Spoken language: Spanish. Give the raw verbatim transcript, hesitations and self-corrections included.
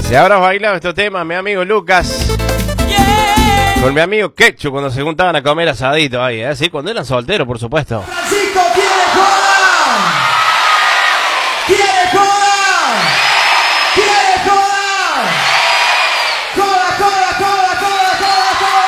Si habrás bailado este tema, mi amigo Lucas, yeah, con mi amigo Quechu cuando se juntaban a comer asadito ahí, ¿eh? Sí, cuando eran solteros, por supuesto. Francisco Viejo.